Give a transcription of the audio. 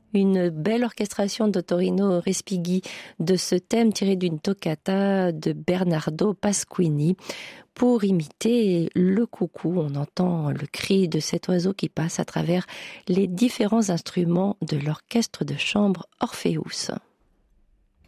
Une belle orchestration d'Ottorino Respighi de ce thème tiré d'une toccata de Bernardo Pasquini. Pour imiter le coucou, on entend le cri de cet oiseau qui passe à travers les différents instruments de l'orchestre de chambre Orpheus.